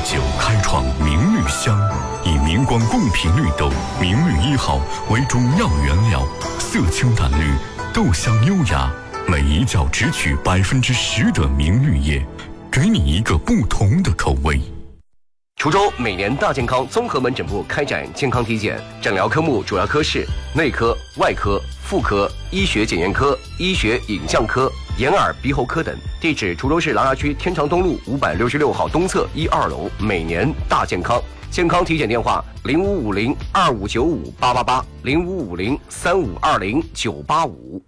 酒开创明绿香，以明光贡品绿豆明绿1号为中药原料，色清淡绿，豆香优雅，每一角只取10%的明绿叶，给你一个不同的口味。 滁州每年大健康综合门诊部开展健康体检，诊疗科目主要科室内科、外科、妇科、医学检验科、医学影像科、眼耳鼻喉科等。地址：滁州市琅琊区天长东路566号东侧1、2楼。每年大健康。健康体检电话：055025958880，055035209585。